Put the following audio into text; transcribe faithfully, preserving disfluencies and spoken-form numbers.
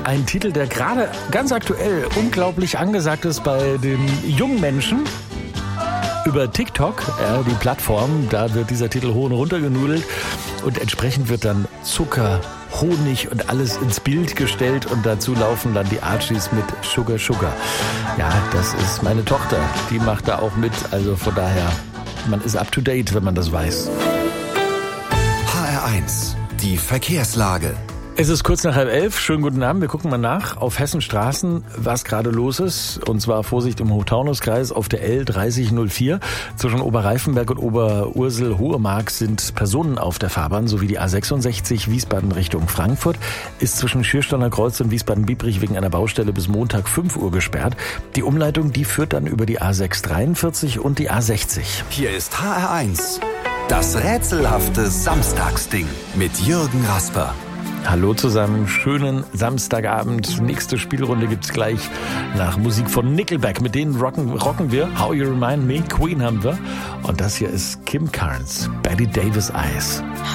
Ein Titel, der gerade ganz aktuell unglaublich angesagt ist bei den jungen Menschen. Über TikTok, ja, die Plattform, da wird dieser Titel hoch und runter genudelt und entsprechend wird dann Zucker, Honig und alles ins Bild gestellt und dazu laufen dann die Archies mit Sugar Sugar. Ja, das ist meine Tochter, die macht da auch mit, also von daher, man ist up to date, wenn man das weiß. H R eins, die Verkehrslage. Es ist kurz nach halb elf. Schönen guten Abend. Wir gucken mal nach auf Hessens Straßen, was gerade los ist. Und zwar Vorsicht im Hochtaunuskreis auf der L dreißig null vier. Zwischen Oberreifenberg und Oberursel-Hohemark sind Personen auf der Fahrbahn, sowie die A sechsundsechzig Wiesbaden Richtung Frankfurt ist zwischen Schiersteiner Kreuz und Wiesbaden-Biebrich wegen einer Baustelle bis Montag fünf Uhr gesperrt. Die Umleitung, die führt dann über die A sechs dreiundvierzig und die A sechzig. Hier ist H R eins. Das rätselhafte Samstagsding mit Jürgen Rasper. Hallo zusammen, schönen Samstagabend. Nächste Spielrunde gibt's gleich nach Musik von Nickelback. Mit denen rocken, rocken wir. How You Remind Me, Queen haben wir. Und das hier ist Kim Carnes, Betty Davis Eyes.